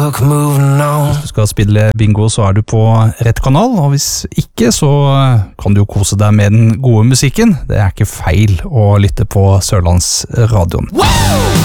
book moving on. Hvis du skal spille bingo, så du på rett kanal, og hvis ikke, så kan du jo kose deg med den gode musikken. Det ikke feil å lytte på Sørlandsradioen. Wow!